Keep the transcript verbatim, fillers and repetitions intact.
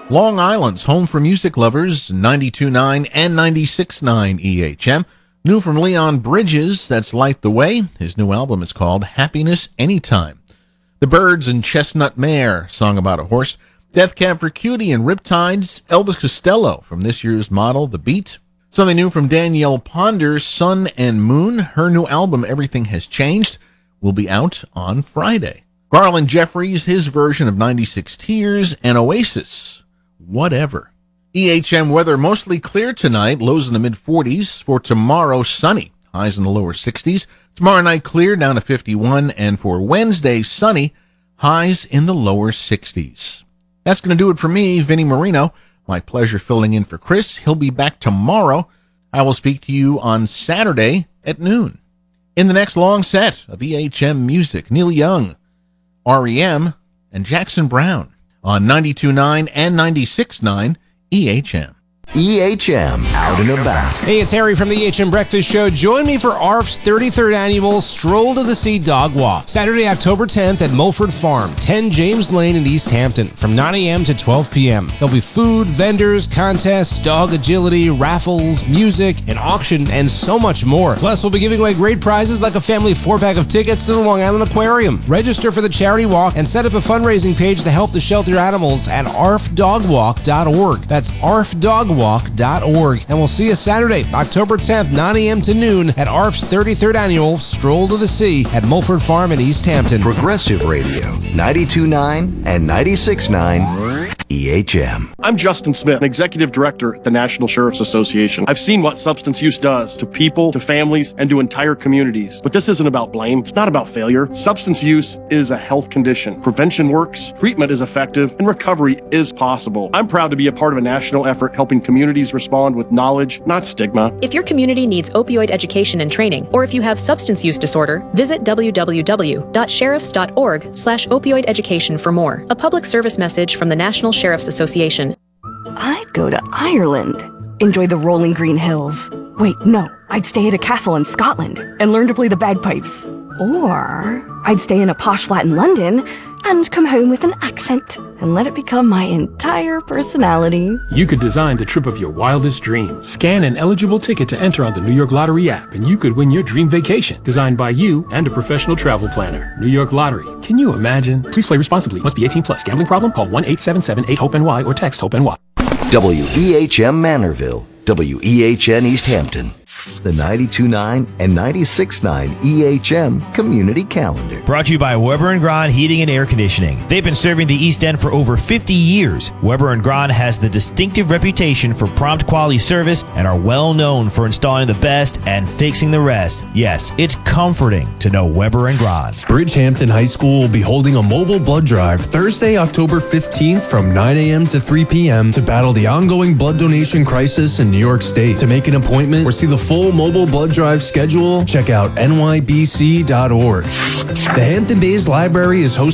Long Island's home for music lovers, ninety-two point nine and ninety-six point nine E H M. New from Leon Bridges, that's Light the Way. His new album is called Happiness Anytime. The Byrds and Chestnut Mare, song about a horse. Death Cab for Cutie and Riptides, Elvis Costello from this year's model, The Beat. Something new from Danielle Ponder, Sun and Moon. Her new album, Everything Has Changed, will be out on Friday. Garland Jeffries, his version of ninety-six Tears, and Oasis, Whatever. E H M weather mostly clear tonight, lows in the mid-forties. For tomorrow, sunny, highs in the lower sixties. Tomorrow night, clear, down to fifty-one. And for Wednesday, sunny, highs in the lower sixties. That's going to do it for me, Vinnie Marino. My pleasure filling in for Chris. He'll be back tomorrow. I will speak to you on Saturday at noon. In the next long set of E H M music, Neil Young, R E M, and Jackson Browne on ninety-two point nine and ninety-six point nine E H M. E H M Out and About. Hey, it's Harry from the E H M Breakfast Show. Join me for A R F's thirty-third annual Stroll to the Sea Dog Walk, Saturday, October tenth at Mulford Farm, ten James Lane in East Hampton, from nine a.m. to twelve p.m. There'll be food, vendors, contests, dog agility, raffles, music, an auction, and so much more. Plus, we'll be giving away great prizes like a family four-pack of tickets to the Long Island Aquarium. Register for the charity walk and set up a fundraising page to help the shelter animals at a r f dog walk dot org. That's a r f dog walk dot org. And we'll see you Saturday, October tenth, nine a.m. to noon at A R F's thirty-third annual Stroll to the Sea at Mulford Farm in East Hampton. Progressive Radio, ninety-two point nine and ninety-six point nine E H M. I'm Justin Smith, Executive Director at the National Sheriff's Association. I've seen what substance use does to people, to families, and to entire communities. But this isn't about blame. It's not about failure. Substance use is a health condition. Prevention works, treatment is effective, and recovery is possible. I'm proud to be a part of a national effort helping communities respond with knowledge, not stigma. If your community needs opioid education and training, or if you have substance use disorder, visit w w w dot sheriffs dot org slash opioid education for more. A public service message from the National Sheriff's Association. I'd go to Ireland. Enjoy the rolling green hills. Wait, no. I'd stay at a castle in Scotland and learn to play the bagpipes. Or I'd stay in a posh flat in London and come home with an accent and let it become my entire personality. You could design the trip of your wildest dreams. Scan an eligible ticket to enter on the New York Lottery app, and you could win your dream vacation, designed by you and a professional travel planner. New York Lottery. Can you imagine? Please play responsibly. Must be eighteen plus. Gambling problem? Call one eight seven seven eight hope N Y or text HOPE-NY. W E H M Manorville, W E H N East Hampton. The ninety-two point nine and ninety-six point nine E H M Community Calendar. Brought to you by Weber and Grahn Heating and Air Conditioning. They've been serving the East End for over fifty years. Weber and Grahn has the distinctive reputation for prompt quality service and are well known for installing the best and fixing the rest. Yes, it's comforting to know Weber and Grahn. Bridgehampton High School will be holding a mobile blood drive Thursday, October fifteenth from nine a.m. to three p.m. to battle the ongoing blood donation crisis in New York State. To make an appointment or see the full mobile blood drive schedule, check out N Y B C dot org. The Hampton Bays Library is hosting